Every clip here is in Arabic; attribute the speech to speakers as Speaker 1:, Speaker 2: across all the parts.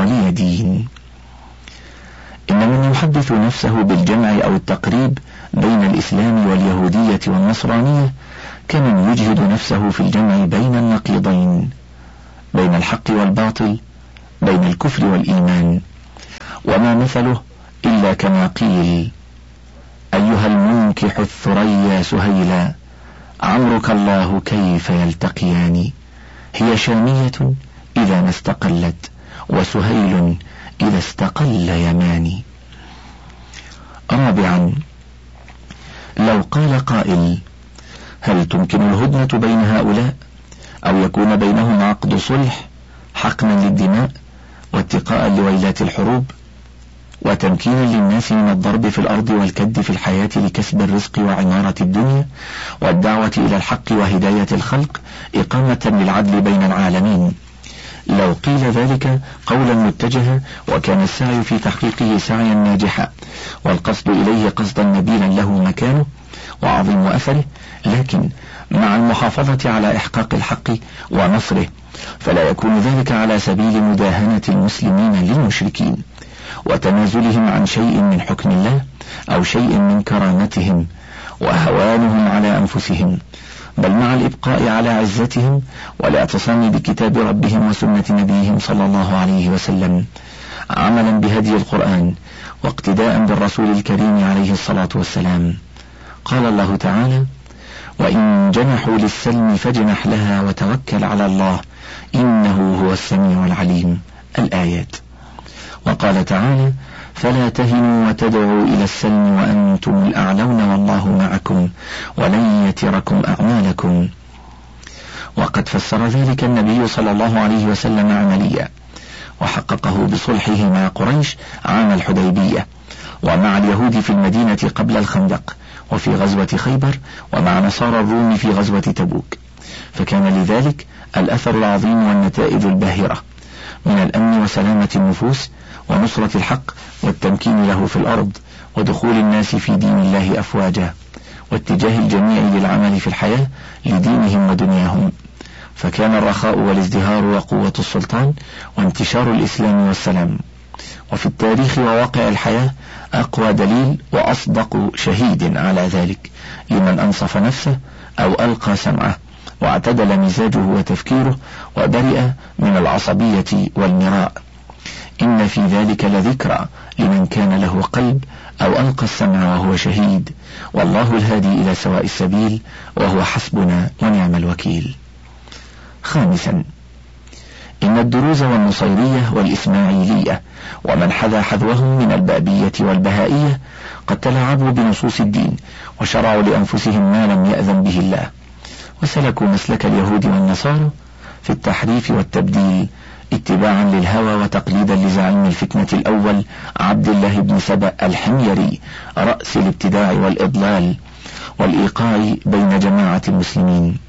Speaker 1: لي دين. إن من يحدث نفسه بالجمع أو التقريب بين الإسلام واليهودية والنصرانية كمن يجهد نفسه في الجمع بين النقيضين، بين الحق والباطل، بين الكفر والإيمان، وما مثله إلا كما قيل: أيها المنكح الثريا سهيلا عمرك الله كيف يلتقيان، هي شامية إذا ما استقلت وسهيل إذا استقل يماني. رابعا، لو قال قائل: هل تمكن الهدنة بين هؤلاء أو يكون بينهم عقد صلح حقنا للدماء واتقاء لويلات الحروب وتمكينا للناس من الضرب في الأرض والكد في الحياة لكسب الرزق وعمارة الدنيا والدعوة إلى الحق وهداية الخلق إقامة للعدل بين العالمين؟ لو قيل ذلك قولا متجها وكان السعي في تحقيقه سعيا ناجحا والقصد إليه قصدا نبيلا له مكانه وعظيم أثره، لكن مع المحافظة على إحقاق الحق ونصره، فلا يكون ذلك على سبيل مداهنة المسلمين للمشركين وتنازلهم عن شيء من حكم الله أو شيء من كرامتهم وهوانهم على أنفسهم، بل مع الإبقاء على عزتهم والاعتصام بكتاب ربهم وسنة نبيهم صلى الله عليه وسلم، عملا بهدي القرآن واقتداء بالرسول الكريم عليه الصلاة والسلام. قال الله تعالى: وإن جنحوا للسلم فاجنح لها وتوكل على الله إنه هو السميع العليم، الآيات. وقال تعالى: فلا تهنوا وتدعوا إلى السلم وأنتم الأعلون والله معكم ولن يتركم أعمالكم. وقد فسر ذلك النبي صلى الله عليه وسلم عمليا وحققه بصلحه مع قريش عام الحديبية ومع اليهود في المدينة قبل الخندق وفي غزوة خيبر ومع نصارى الروم في غزوة تبوك، فكان لذلك الأثر العظيم والنتائج الباهرة من الأمن وسلامة النفوس ونصرة الحق والتمكين له في الأرض ودخول الناس في دين الله أفواجا واتجاه الجميع للعمل في الحياة لدينهم ودنياهم، فكان الرخاء والازدهار وقوة السلطان وانتشار الإسلام والسلام. وفي التاريخ وواقع الحياة أقوى دليل وأصدق شهيد على ذلك لمن أنصف نفسه أو ألقى سمعه واعتدل مزاجه وتفكيره وبرئ من العصبية والمراء. إن في ذلك لذكرى لمن كان له قلب أو ألقى السمع وهو شهيد، والله الهادي إلى سواء السبيل وهو حسبنا ونعم الوكيل. خامسا، إن الدروز والنصيرية والإسماعيلية ومن حذا حذوهم من البابية والبهائية قد تلاعبوا بنصوص الدين وشرعوا لأنفسهم ما لم يأذن به الله، وسلكوا مسلك اليهود والنصارى في التحريف والتبديل اتباعا للهوى وتقليدا لزعيم الفتنة الأول عبد الله بن سبأ الحميري رأس الابتداع والإضلال والإيقاع بين جماعة المسلمين،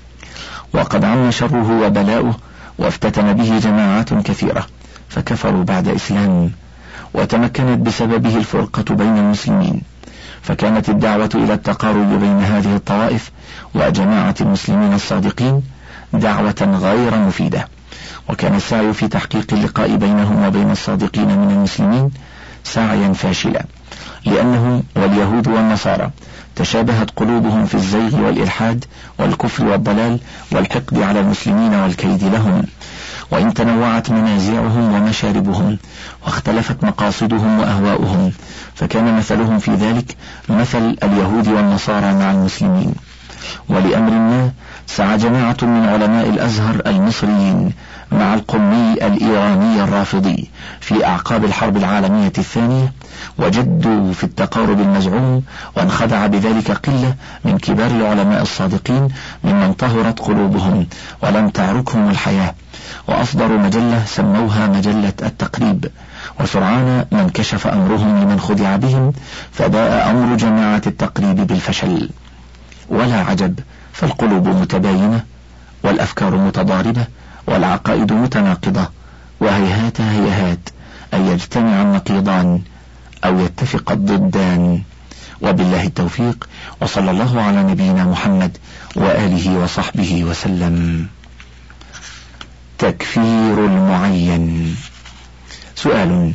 Speaker 1: وقد عم شره وبلاؤه وافتتن به جماعات كثيرة فكفروا بعد إسلام، وتمكنت بسببه الفرقة بين المسلمين، فكانت الدعوة إلى التقارب بين هذه الطوائف وجماعة المسلمين الصادقين دعوة غير مفيدة، وكان السعي في تحقيق اللقاء بينهم وبين الصادقين من المسلمين سعيا فاشلا، لأنهم واليهود والنصارى تشابهت قلوبهم في الزيغ والإلحاد والكفر والضلال والحقد على المسلمين والكيد لهم، وإن تنوعت منازعهم ومشاربهم واختلفت مقاصدهم وأهواؤهم، فكان مثلهم في ذلك مثل اليهود والنصارى مع المسلمين. ولأمر ما سعى جماعة من علماء الأزهر المصريين مع القمي الإيراني الرافضي في أعقاب الحرب العالمية الثانية، وجدوا في التقارب المزعوم، وانخدع بذلك قلة من كبار العلماء الصادقين ممن طهرت قلوبهم ولم تعركهم الحياة، وأصدروا مجلة سموها مجلة التقريب، وسرعان ما انكشف أمرهم لمن خدع بهم، فباء أمر جماعة التقريب بالفشل. ولا عجب، فالقلوب متباينة والأفكار متضاربة والعقائد متناقضة، وهيهات هيهات أن يجتمع النقيضان أو يتفق الضدان. وبالله التوفيق، وصلى الله على نبينا محمد وآله وصحبه وسلم. تكفير المعين. سؤال: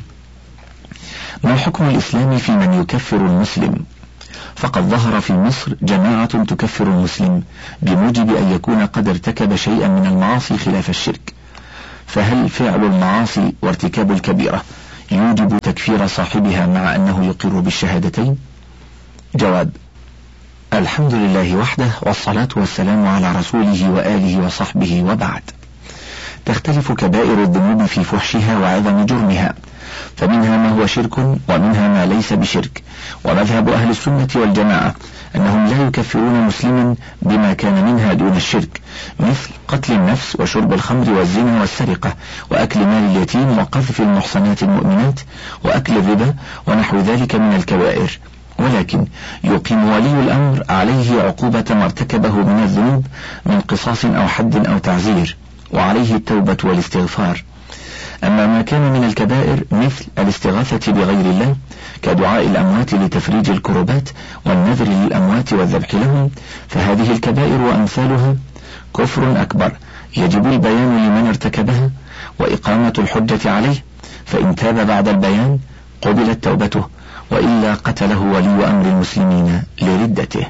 Speaker 1: ما حكم الإسلام في من يكفر المسلم؟ فقد ظهر في مصر جماعة تكفر المسلم بموجب أن يكون قد ارتكب شيئا من المعاصي خلاف الشرك، فهل فعل المعاصي وارتكاب الكبيرة يوجب تكفير صاحبها مع أنه يقر بالشهادتين؟ جواب: الحمد لله وحده، والصلاة والسلام على رسوله وآله وصحبه، وبعد. تختلف كبائر الذنوب في فحشها وعظم جرمها، فمنها ما هو شرك ومنها ما ليس بشرك، ومذهب أهل السنة والجماعة أنهم لا يكفرون مسلما بما كان منها دون الشرك، مثل قتل النفس وشرب الخمر والزنا والسرقة وأكل مال اليتيم وقذف المحصنات المؤمنات وأكل الربا ونحو ذلك من الكبائر، ولكن يقيم ولي الأمر عليه عقوبة ما ارتكبه من الذنوب من قصاص أو حد أو تعزير، وعليه التوبة والاستغفار. أما ما كان من الكبائر مثل الاستغاثة بغير الله كدعاء الأموات لتفريج الكربات والنذر للأموات والذبح لهم، فهذه الكبائر وأمثالها كفر أكبر يجب البيان لمن ارتكبها وإقامة الحجة عليه، فإن تاب بعد البيان قبلت توبته، وإلا قتله ولي أمر المسلمين لردته.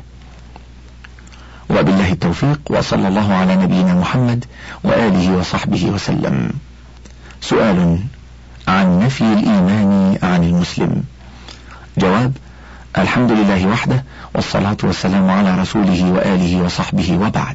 Speaker 1: وبالله التوفيق، وصلى الله على نبينا محمد وآله وصحبه وسلم. سؤال: عن نفي الإيمان عن المسلم. جواب: الحمد لله وحده، والصلاة والسلام على رسوله وآله وصحبه، وبعد.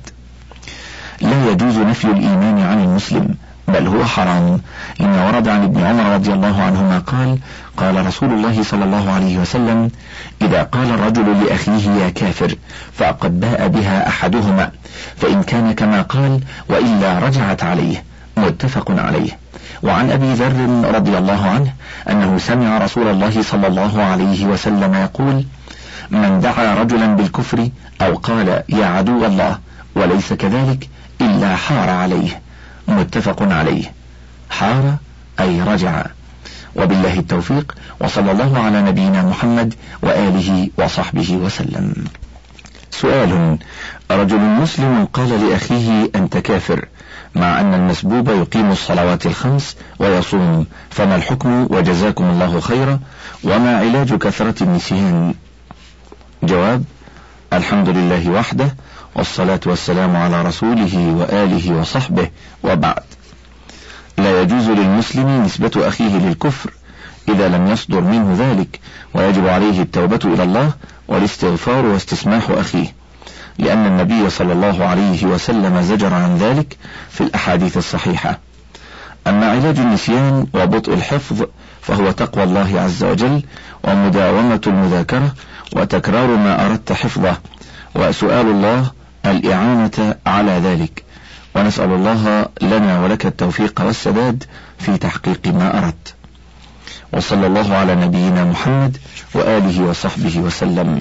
Speaker 1: لا يجوز نفي الإيمان عن المسلم، بل هو حرام، لما ورد عن ابن عمر رضي الله عنهما قال: قال رسول الله صلى الله عليه وسلم: إذا قال الرجل لأخيه يا كافر فقد باء بها أحدهما، فإن كان كما قال وإلا رجعت عليه. متفق عليه. وعن أبي ذر رضي الله عنه أنه سمع رسول الله صلى الله عليه وسلم يقول: من دعا رجلا بالكفر أو قال يا عدو الله وليس كذلك إلا حار عليه. متفق عليه. حار أي رجع. وبالله التوفيق، وصلى الله على نبينا محمد وآله وصحبه وسلم. سؤال: رجل مسلم قال لأخيه أنت كافر، مع أن المسبوب يقيم الصلوات الخمس ويصوم، فما الحكم وجزاكم الله خيرا، وما علاج كثرة النسيان؟ جواب: الحمد لله وحده، والصلاة والسلام على رسوله وآله وصحبه، وبعد. لا يجوز للمسلم نسبة أخيه للكفر إذا لم يصدر منه ذلك، ويجب عليه التوبة إلى الله والاستغفار واستسماح أخيه، لأن النبي صلى الله عليه وسلم زجر عن ذلك في الأحاديث الصحيحة. أما علاج النسيان وبطء الحفظ فهو تقوى الله عز وجل ومداومة المذاكرة وتكرار ما أردت حفظه، وسؤال الله الإعانة على ذلك، ونسأل الله لنا ولك التوفيق والسداد في تحقيق ما أردت. وصلى الله على نبينا محمد وآله وصحبه وسلم.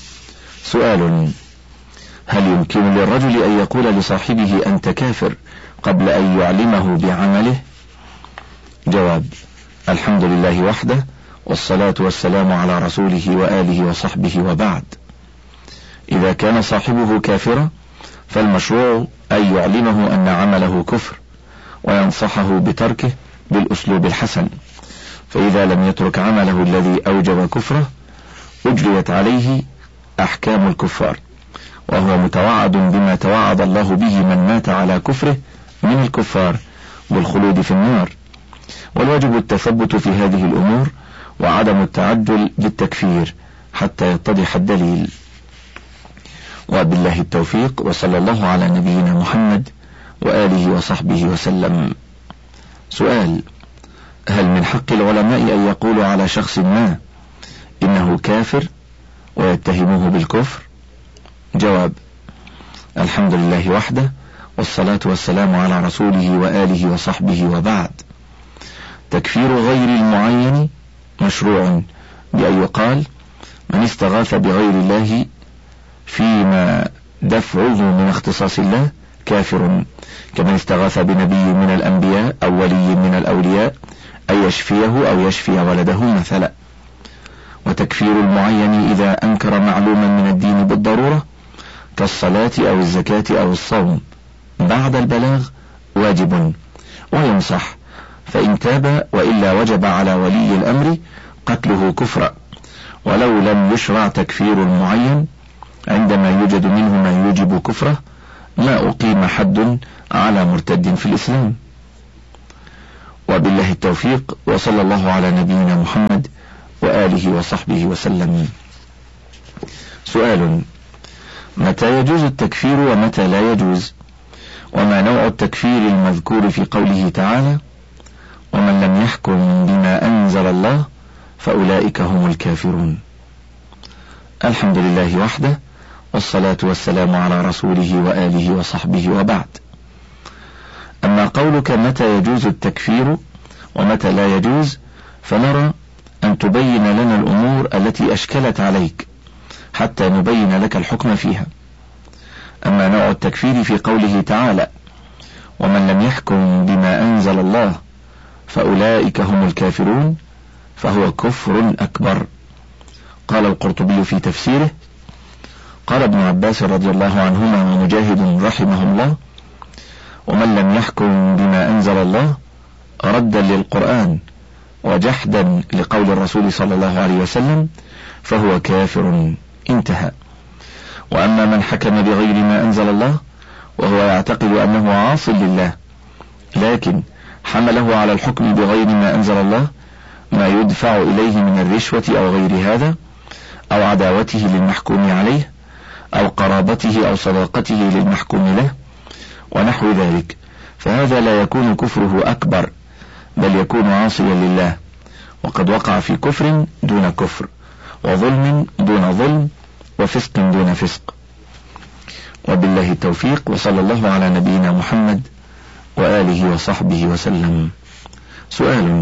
Speaker 1: سؤال: هل يمكن للرجل أن يقول لصاحبه أنت كافر قبل أن يعلمه بعمله؟ جواب: الحمد لله وحده، والصلاة والسلام على رسوله وآله وصحبه، وبعد. إذا كان صاحبه كافرا فالمشروع أن يعلمه أن عمله كفر وينصحه بتركه بالأسلوب الحسن، فإذا لم يترك عمله الذي أوجب كفره أجريت عليه أحكام الكفار، وهو متوعد بما توعد الله به من مات على كفره من الكفار والخلود في النار، والواجب التثبت في هذه الأمور وعدم التعجل بالتكفير حتى يتضح الدليل. وبالله التوفيق، وصلى الله على نبينا محمد وآله وصحبه وسلم. سؤال: هل من حق العلماء أن يقولوا على شخص ما إنه كافر ويتهموه بالكفر؟ جواب: الحمد لله وحده، والصلاة والسلام على رسوله وآله وصحبه، وبعد. تكفير غير المعين مشروع بأن يقال: من استغاث بغير الله فيما دفعه من اختصاص الله كافر، كمن استغاث بنبي من الأنبياء أو ولي من الأولياء أن يشفيه أو يشفي ولده مثلا. وتكفير المعين إذا أنكر معلوما من الدين بالضرورة كالصلاة أو الزكاة أو الصوم بعد البلاغ واجب، وينصح، فإن تاب وإلا وجب على ولي الأمر قتله كفرا، ولو لم يشرع تكفير معين عندما يوجد منه ما يوجب كفره ما أقيم حد على مرتد في الإسلام. وبالله التوفيق، وصلى الله على نبينا محمد وآله وصحبه وسلم. سؤال: متى يجوز التكفير ومتى لا يجوز؟ وما نوع التكفير المذكور في قوله تعالى: ومن لم يحكم بما أنزل الله فأولئك هم الكافرون؟ الحمد لله وحده، والصلاة والسلام على رسوله وآله وصحبه، وبعد. أما قولك متى يجوز التكفير ومتى لا يجوز، فنرى أن تبين لنا الأمور التي أشكلت عليك حتى نبين لك الحكم فيها. أما نوع التكفير في قوله تعالى: ومن لم يحكم بما أنزل الله فأولئك هم الكافرون، فهو كفر أكبر. قال القرطبي في تفسيره: قال ابن عباس رضي الله عنهما ومجاهد رحمه الله: ومن لم يحكم بما أنزل الله ردا للقرآن وجحدا لقول الرسول صلى الله عليه وسلم فهو كافر، انتهى. وأما من حكم بغير ما أنزل الله وهو يعتقد أنه عاص لله، لكن حمله على الحكم بغير ما أنزل الله ما يدفع إليه من الرشوة أو غير هذا، أو عداوته للمحكوم عليه، أو قرابته أو صداقته للمحكوم له، ونحو ذلك، فهذا لا يكون كفره أكبر، بل يكون عاصيا لله، وقد وقع في كفر دون كفر، وظلم دون ظلم، وفسق دون فسق. وبالله التوفيق، وصلى الله على نبينا محمد وآله وصحبه وسلم. سؤال: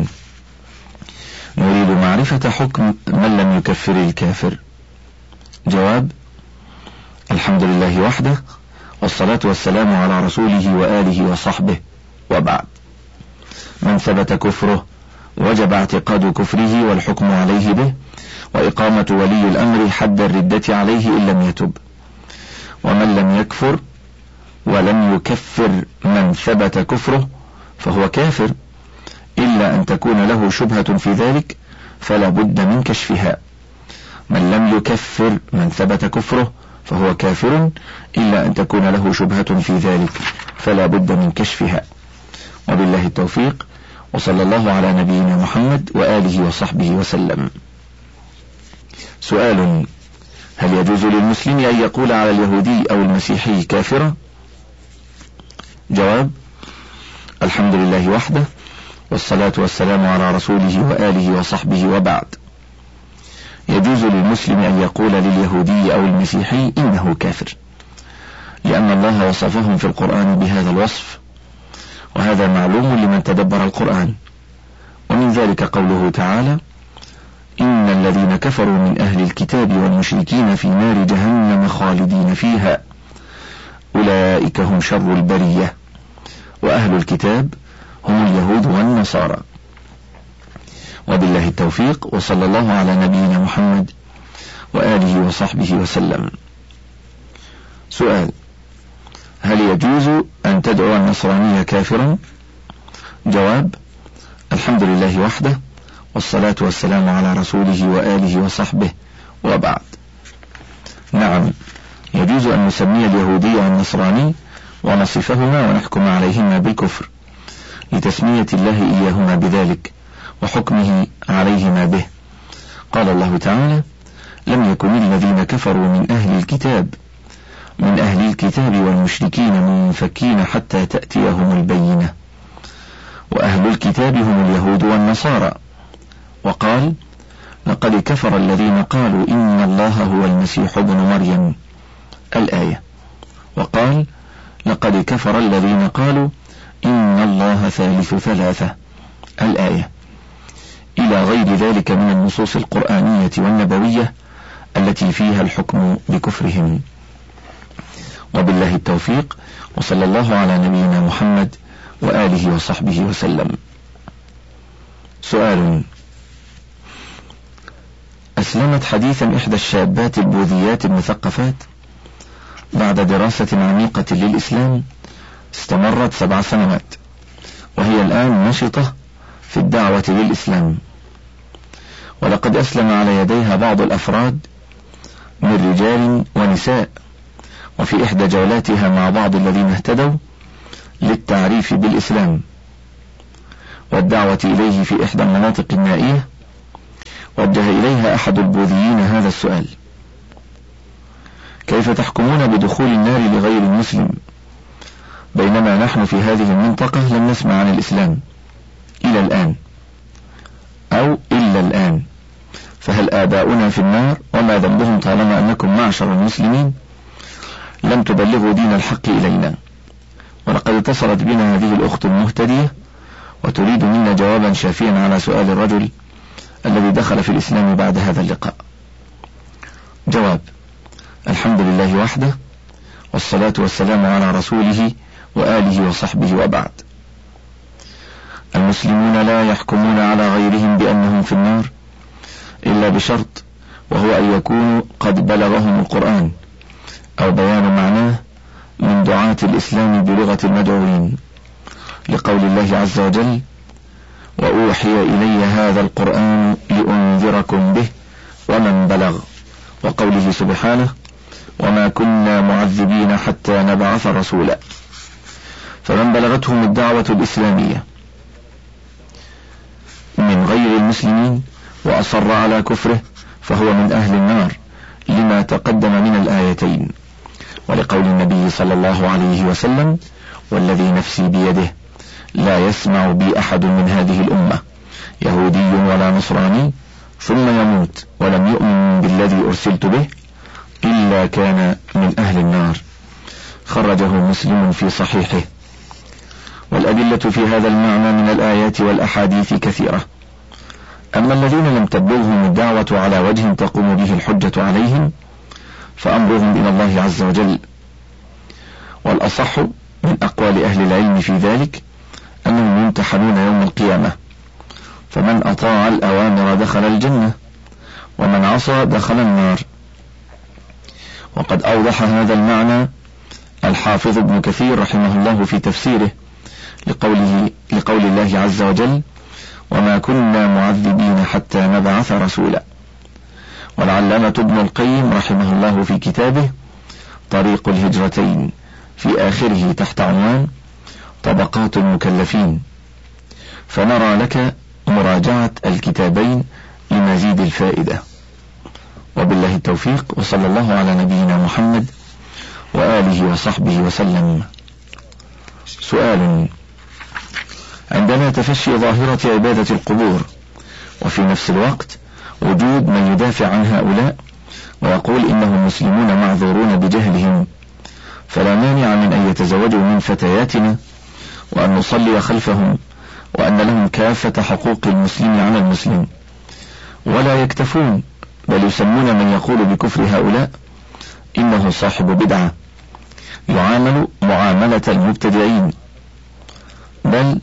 Speaker 1: نريد معرفة حكم من لم يكفر الكافر. جواب: الحمد لله وحده، والصلاة والسلام على رسوله وآله وصحبه، وبعد. من ثبت كفره وجب اعتقاد كفره والحكم عليه به، وإقامة ولي الأمر حد الردة عليه إن لم يتب. ومن لم يكفر ولم يكفر من ثبت كفره فهو كافر، إلا أن تكون له شبهة في ذلك فلا بد من كشفها. من لم يكفر من ثبت كفره فهو كافر، إلا أن تكون له شبهة في ذلك فلا بد من كشفها. وبالله التوفيق، وصلى الله على نبينا محمد وآله وصحبه وسلم. سؤال: هل يجوز للمسلم أن يقول على اليهودي أو المسيحي كافرا؟ جواب: الحمد لله وحده، والصلاة والسلام على رسوله وآله وصحبه، وبعد. يجوز للمسلم أن يقول لليهودي أو المسيحي إنه كافر، لأن الله وصفهم في القرآن بهذا الوصف، وهذا معلوم لمن تدبر القرآن. ومن ذلك قوله تعالى: إن الذين كفروا من أهل الكتاب والمشركين في نار جهنم خالدين فيها أولئك هم شر البرية، وأهل الكتاب هم اليهود والنصارى. وبالله التوفيق، وصلى الله على نبينا محمد وآله وصحبه وسلم. سؤال: هل يجوز أن تدعو النصراني كافرا؟ جواب: الحمد لله وحده، والصلاة والسلام على رسوله وآله وصحبه، وبعد. نعم، يجوز أن نسمي اليهودي والنصراني ونصفهما ونحكم عليهما بالكفر لتسمية الله إياهما بذلك وحكمه عليهما به. قال الله تعالى: لم يكن الذين كفروا من أهل الكتاب والمشركين منفكين حتى تأتيهم البينة، وأهل الكتاب هم اليهود والنصارى. وقال: لقد كفر الذين قالوا إن الله هو المسيح ابن مريم، الآية. وقال: لقد كفر الذين قالوا إن الله ثالث ثلاثة، الآية، إلى غير ذلك من النصوص القرآنية والنبوية التي فيها الحكم بكفرهم. وبالله التوفيق، وصلى الله على نبينا محمد وآله وصحبه وسلم. سؤال: أسلمت حديثا إحدى الشابات البوذيات المثقفات بعد دراسة عميقة للإسلام استمرت 7 سنوات، وهي الآن نشطة في الدعوة للإسلام، ولقد أسلم على يديها بعض الأفراد من رجال ونساء، وفي إحدى جولاتها مع بعض الذين اهتدوا للتعريف بالإسلام والدعوة إليه في إحدى المناطق النائية، وجه إليها أحد البوذيين هذا السؤال: كيف تحكمون بدخول النار لغير المسلم بينما نحن في هذه المنطقة لم نسمع عن الإسلام إلى الآن أو إلا الآن، فهل آباؤنا في النار وما ذنبهم طالما أنكم معشر المسلمين لم تبلغوا دين الحق إلينا؟ ولقد اتصلت بنا هذه الأخت المهتدية وتريد منا جوابا شافيا على سؤال الرجل الذي دخل في الإسلام بعد هذا اللقاء. جواب: الحمد لله وحده، والصلاة والسلام على رسوله وآله وصحبه، وبعد. المسلمون لا يحكمون على غيرهم بأنهم في النار إلا بشرط، وهو أن يكونوا قد بلغهم القرآن أو بيان معناه من دعاة الإسلام بلغة المدعوين، لقول الله عز وجل: وأوحي إلي هذا القرآن لأنذركم به ومن بلغ، وقوله سبحانه: وما كنا معذبين حتى نبعث رسولا. فمن بلغتهم الدعوة الإسلامية من غير المسلمين وأصر على كفره فهو من أهل النار، لما تقدم من الآيتين، ولقول النبي صلى الله عليه وسلم: والذي نفسي بيده لا يسمع بي أحد من هذه الأمة يهودي ولا نصراني ثم يموت ولم يؤمن بالذي أرسلت به إلا كان من أهل النار. خرجه مسلم في صحيحه. والأدلة في هذا المعنى من الآيات والأحاديث كثيرة. أما الذين لم تبلغهم الدعوة على وجه تقوم به الحجة عليهم فأمرهم إلى الله عز وجل، والأصح من أقوال أهل العلم في ذلك أنهم يمتحنون يوم القيامة، فمن أطاع الأوامر دخل الجنة، ومن عصى دخل النار. وقد أوضح هذا المعنى الحافظ ابن كثير رحمه الله في تفسيره لقول الله عز وجل: وما كنا معذبين حتى نبعث رسولا. والعلامة ابن القيم رحمه الله في كتابه طريق الهجرتين في آخره تحت عنوان طبقات المكلفين، فنرى لك مراجعة الكتابين لمزيد الفائدة. وبالله التوفيق، وصلى الله على نبينا محمد وآله وصحبه وسلم. سؤال: عندنا تفشي ظاهرة عبادة القبور، وفي نفس الوقت وجود من يدافع عن هؤلاء ويقول إنهم مسلمون معذورون بجهلهم، فلا مانع من أن يتزوجوا من فتياتنا وأن نصلي خلفهم، وأن لهم كافة حقوق المسلم على المسلم، ولا يكتفون بل يسمون من يقول بكفر هؤلاء إنه صاحب بدعة، يعامل معاملة المبتدعين، بل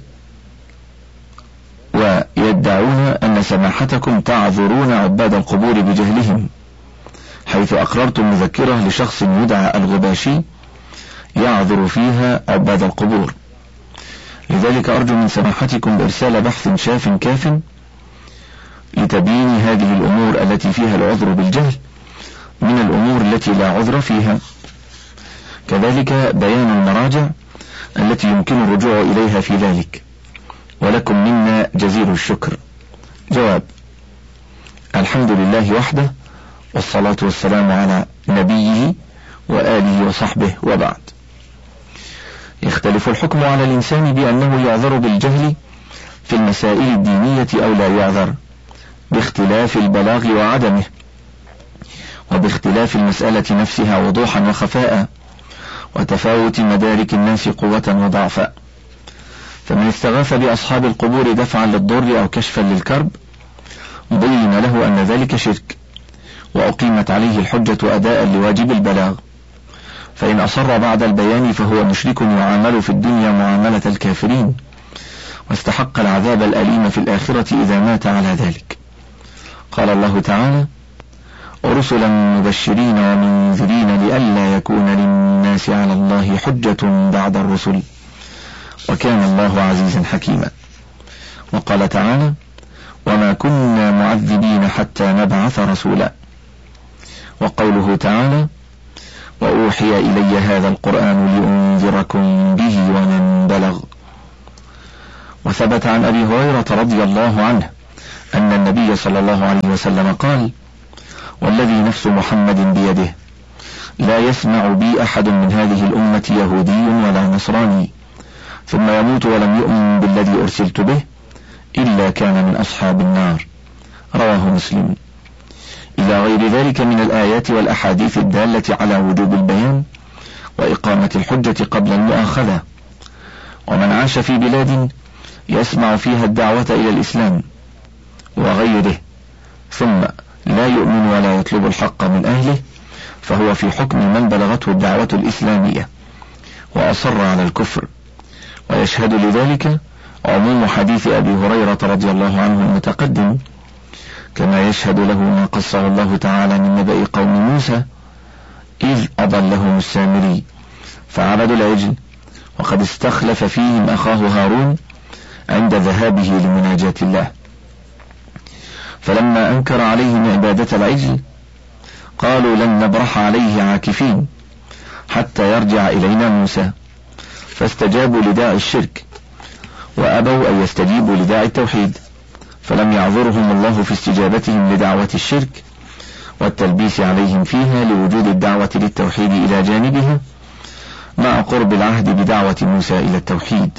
Speaker 1: ويدعون أن سماحتكم تعذرون عباد القبور بجهلهم، حيث أقررتم مذكرة لشخص يدعى الغباشي يعذر فيها عباد القبور. لذلك أرجو من سماحتكم بإرسال بحث شاف كاف لتبيين هذه الأمور التي فيها العذر بالجهل من الأمور التي لا عذر فيها، كذلك بيان المراجع التي يمكن الرجوع إليها في ذلك، ولكم منا جزيل الشكر. جواب: الحمد لله وحده، والصلاة والسلام على نبيه وآله وصحبه، وبعد. يختلف الحكم على الإنسان بأنه يعذر بالجهل في المسائل الدينية أو لا يعذر، باختلاف البلاغ وعدمه، وباختلاف المسألة نفسها وضوحا وخفاء، وتفاوت مدارك الناس قوة وضعفا. فمن استغاث بأصحاب القبور دفعا للضر أو كشفا للكرب بين له أن ذلك شرك، وأقيمت عليه الحجة أداء لواجب البلاغ، فإن أصر بعد البيان فهو مشرك يعامل في الدنيا معاملة الكافرين، واستحق العذاب الأليم في الآخرة إذا مات على ذلك. قال الله تعالى: ورسلا مبشرين ومنذرين لئلا يكون للناس على الله حجة بعد الرسل، وكان الله عزيزا حكيما. وقال تعالى: وما كنا معذبين حتى نبعث رسولا. وقوله تعالى: وأوحي إلي هذا القرآن لأنذركم به ومن بلغ. وثبت عن أبي هريرة رضي الله عنه أن النبي صلى الله عليه وسلم قال: والذي نفس محمد بيده لا يسمع بي أحد من هذه الأمة يهودي ولا نصراني ثم يموت ولم يؤمن بالذي أرسلت به إلا كان من أصحاب النار. رواه مسلم. إلى غير ذلك من الآيات والأحاديث الدالة على وجوب البيان وإقامة الحجة قبل المؤاخذة. ومن عاش في بلاد يسمع فيها الدعوة إلى الإسلام وغيره ثم لا يؤمن ولا يطلب الحق من أهله فهو في حكم من بلغته الدعوة الإسلامية وأصر على الكفر. ويشهد لذلك عموم حديث أبي هريرة رضي الله عنه المتقدم، كما يشهد له ما قصه الله تعالى من نبأ قوم موسى إذ أضلهم السامري فعبدوا العجل وقد استخلف فيهم أخاه هارون عند ذهابه لمناجاة الله، فلما أنكر عليهم عبادة العجل قالوا لن نبرح عليه عاكفين حتى يرجع إلينا موسى، فاستجابوا لداعي الشرك وأبوا أن يستجيبوا لداعي التوحيد، فلم يعذرهم الله في استجابتهم لدعوة الشرك والتلبيس عليهم فيها لوجود الدعوة للتوحيد إلى جانبها مع قرب العهد بدعوة موسى إلى التوحيد.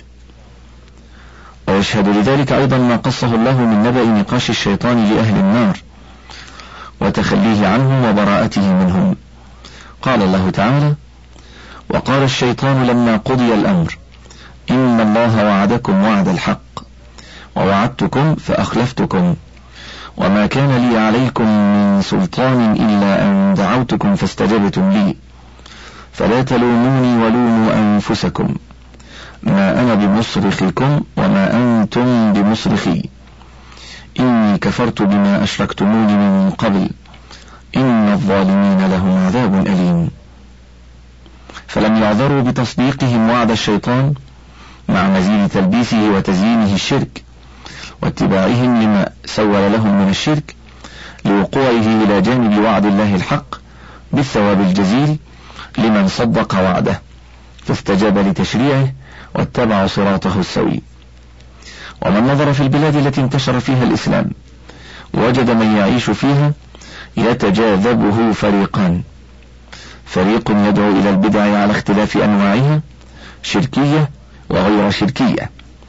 Speaker 1: ويشهد لذلك أيضا ما قصه الله من نبأ نقاش الشيطان لأهل النار وتخليه عنهم وبراءته منهم. قال الله تعالى: وقال الشيطان لما قضي الأمر إن الله وعدكم وعد الحق ووعدتكم فأخلفتكم وما كان لي عليكم من سلطان إلا أن دعوتكم فاستجبتم لي فلا تلوموني ولوموا أنفسكم ما أنا بمصرخكم وما أنتم بمصرخي إني كفرت بما أشركتموني من قبل إن الظالمين لهم عذاب أليم. فلم يعذروا بتصديقهم وعد الشيطان مع مزيد تلبيسه وتزيينه الشرك واتباعهم لما سول لهم من الشرك لوقوعه إلى جانب وعد الله الحق بالثواب الجزيل لمن صدق وعده فاستجاب لتشريعه واتبع صراطه السوي. ومن نظر في البلاد التي انتشر فيها الإسلام وجد من يعيش فيها يتجاذبه فريقان: فريق يدعو إلى البدع على اختلاف أنواعها شركية وغير شركية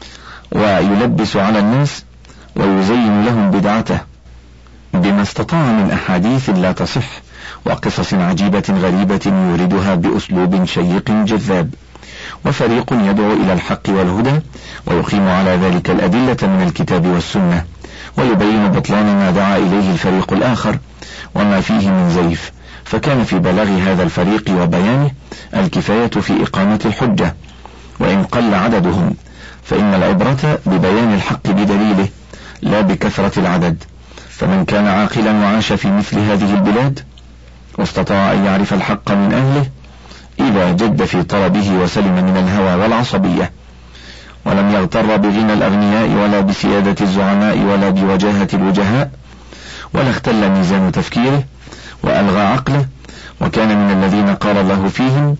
Speaker 1: ويلبس على الناس ويزين لهم بدعته بما استطاع من أحاديث لا تصح وقصص عجيبة غريبة يوردها بأسلوب شيق جذاب. وفريق يدعو إلى الحق والهدى ويقيم على ذلك الأدلة من الكتاب والسنة ويبين بطلان ما دعا إليه الفريق الآخر وما فيه من زيف، فكان في بلاغ هذا الفريق وبيانه الكفاية في إقامة الحجة وإن قل عددهم، فإن العبرة ببيان الحق بدليله لا بكثرة العدد. فمن كان عاقلا وعاش في مثل هذه البلاد واستطاع أن يعرف الحق من أهله إذا جد في طلبه وسلم من الهوى والعصبية ولم يغتر بغنى الأغنياء ولا بسيادة الزعماء ولا بوجاهة الوجهاء ولا اختل ميزان تفكيره وألغى عقله وكان من الذين قال الله فيهم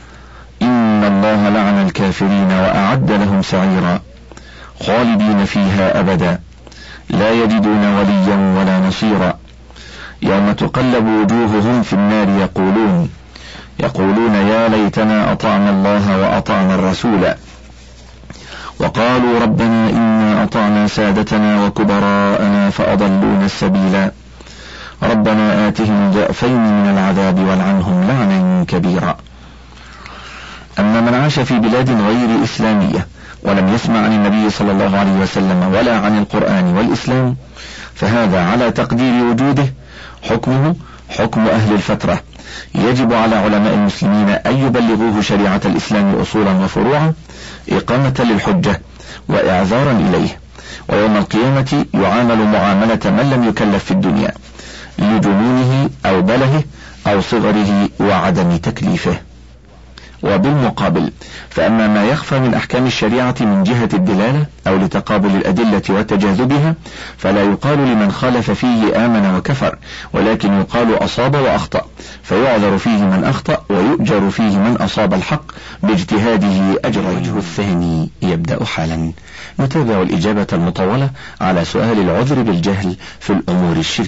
Speaker 1: إن الله لعن الكافرين وأعد لهم سعيرا خالدين فيها أبدا لا يجدون وليا ولا نصيرا يوم تقلب وجوههم في النار يقولون يا ليتنا أطعنا الله وأطعنا الرسول وقالوا ربنا إنا أطعنا سادتنا وكبراءنا فأضلونا السبيلا ربنا آتهم ضعفين من العذاب والعنهم لعنا كبيرا. أما من عاش في بلاد غير إسلامية ولم يسمع عن النبي صلى الله عليه وسلم ولا عن القرآن والإسلام فهذا على تقدير وجوده حكمه حكم أهل الفترة، يجب على علماء المسلمين أن يبلغوه شريعة الإسلام أصولا وفروعا إقامة للحجة وإعذارا إليه، ويوم القيامة يعامل معاملة من لم يكلف في الدنيا لجنونه أو بلهه أو صغره وعدم تكليفه. وبالمقابل، فأما ما يخفى من أحكام الشريعة من جهة الدلالة أو لتقابل الأدلة وتجاذبها فلا يقال لمن خالف فيه آمن وكفر، ولكن يقال أصاب وأخطأ، فيعذر فيه من أخطأ ويؤجر فيه من أصاب الحق باجتهاده أجرين. الوجه الثاني يبدأ حالا. نتابع الإجابة المطولة على سؤال العذر بالجهل في الأمور الشركية.